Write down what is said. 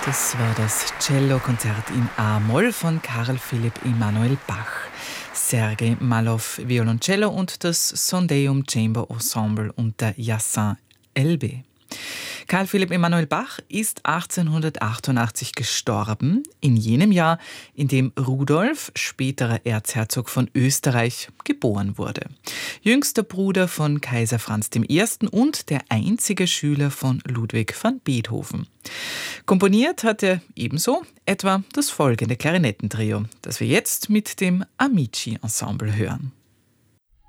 Das war das Cellokonzert in A-Moll von Carl Philipp Emanuel Bach. Sergei Mallow Violoncello und das Sondeum Chamber Ensemble unter Yassin Elbe. Carl Philipp Emanuel Bach ist 1888 gestorben, in jenem Jahr, in dem Rudolf, späterer Erzherzog von Österreich, geboren wurde. Jüngster Bruder von Kaiser Franz I. und der einzige Schüler von Ludwig van Beethoven. Komponiert hat er ebenso etwa das folgende Klarinettentrio, das wir jetzt mit dem Amici Ensemble hören.